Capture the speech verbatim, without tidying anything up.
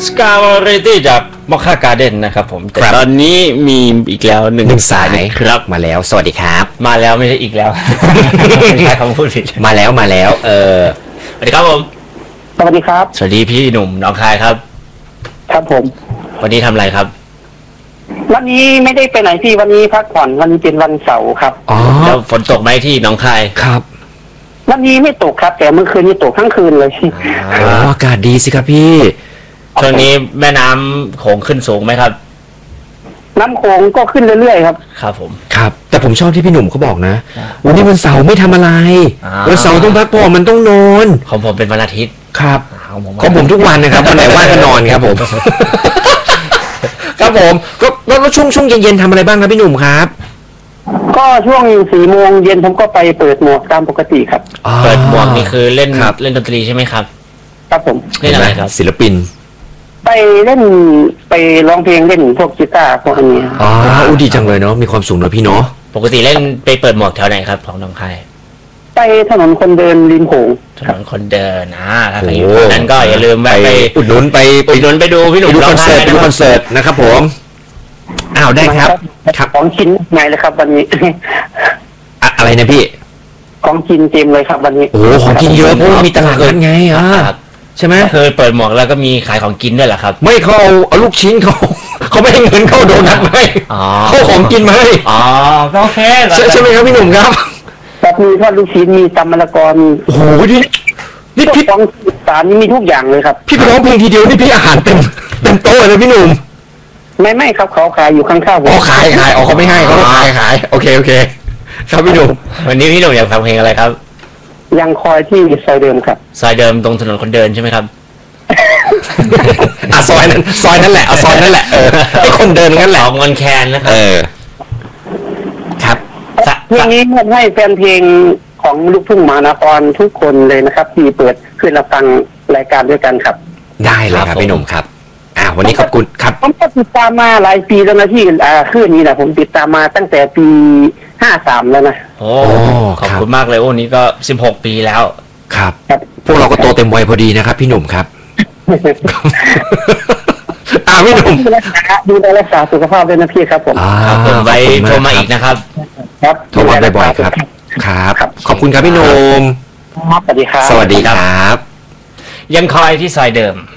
สกาวเรตี้จากมอคค่าการ์เด้นนะครับผมแต่ตอนนี้มีอีกแล้วหนึ่งสายครับมาแล้วสวัสดีครับมาแล้วไม่ใช่อีกแล้วไม่ใช่คำพูดผิดมาแล้วมาแล้วเออสวัสดีครับผมสวัสดีครับสวัสดีพี่หนุ่มน้องคายครับครับผมวันนี้ทำอะไรครับวันนี้ไม่ได้ไปไหนพี่วันนี้พักผ่อนวันนี้เป็นวันเสาร์ครับอ๋อแล้วฝนตกไหมที่น้องคายครับวันนี้ไม่ตกครับแต่เมื่อคืนนี้ตกทั้งคืนเลยอ๋ออากาศดีสิครับพี่ช่วงนี้แม่น้ำโขงขึ้นสูงไหมครับน้ำโขงก็ขึ้นเรื่อยๆครับครับผมครับแต่ผมชอบที่พี่หนุ่มเขาบอกนะวันนี้วันเสาร์ไม่ทำอะไรวันเสาร์ต้องพักผ่อนมันต้องนอนของผมเป็นวันอาทิตย์ครับของผมทุกวันนะครับวันไหนว่างก็นอนครับผมครับผมก็แล้วช่วงช่วงเย็นๆทำอะไรบ้างครับพี่หนุ่มครับก็ช่วงสี่โมงเย็นผมก็ไปเปิดหมวกตามปกติครับเปิดหมวกนี่คือเล่นเล่นดนตรีใช่ไหมครับครับผมเล่นอะไรครับศิลปินไปเล่นไปร้องเพลงเล่นพวกกีตาร์พวกนี้อ๋ออุ้ดีจังเลยเนาะมีความสูงเลยพี่เนาะปกติเล่นไปเปิดหมวกแถวไหนครับของน้องคายไปถนนคนเดินริมโขงถนนคนเดินนะถ้าใครอยู่นั้นก็อย่าลืมไปอุดหนุนไปอุดหนุนไปดูพี่หนุ่มดูคอนเสิร์ตดูคอนเสิร์ตนะครับผมอ้าวได้ครับครับของกินไงเลยครับวันนี้อะไรนะพี่ของกินเต็มเลยครับวันนี้โอ้ของกินเยอะเพราะมีตลาดนัดไงอ่ะใช่ไหมเคยเปิดหมวกแล้วก็มีขายของกินด้วยเหรอครับไม่เขาเอาลูกชิ้นเขาเขาไม่ให้เงินเขาโดนัทให้เขาของกินมาให้อ๋อโอเคใช่ไหมครับพี่หนุ่มครับแบบมีทอดลูกชิ้นมีตำมะละกอมีโอ้โหนี่นี่พี่ของสารนี่มีทุกอย่างเลยครับพี่ไปร้องเพลงทีเดียวนี่พี่อาหารเต็มเต็มโต๊ะเลยพี่หนุ่มไม่ไม่ครับเขาขายอยู่ข้างๆผมอ๋อขายขายอ๋อเขาไม่ให้เขาขายขายโอเคโอเคครับพี่หนุ่มวันนี้พี่หนุ่มอยากฟังเพลงอะไรครับยังคอยที่ซอยเดิมครับซอยเดิมตรงถนนคนเดินใช่ไหมครับอ่ะซอยนั้นซอยนั้นแหละเอาซอยนั้นแหละเออให้คนเดินงั้นแหละของเงินแคนนะครับเออครับเพลงนี้มอบให้แฟนเพลงของลูกทุ่งมหานครทุกคนเลยนะครับที่เปิดขึ้นรับฟังรายการด้วยกันครับได้เลยครับพี่หนุ่มครับอ่าวันนี้ขอบคุณครับผมก็ติดตามมาหลายปีแล้วนะที่อ่าขึ้นนี้นะผมติดตามมาตั้งแต่ปีห้าสามแล้วนะโอ้ขอบคุณมากเลยโอ้นี้ก็สิบหกปีแล้วครับพวกเราก็โตเต็มวัยพอดีนะครับพี่หนุ่มครับอ่าพี่หนุ่มดูแลรักษาสุขภาพด้วยนะพี่ครับผมครับผมไว้โทรมาอีกนะครับครับโทรมาบ่อยๆครับครับขอบคุณครับพี่หนุ่มสวัสดีครับสวัสดีครับยังคอยที่ซอยเดิม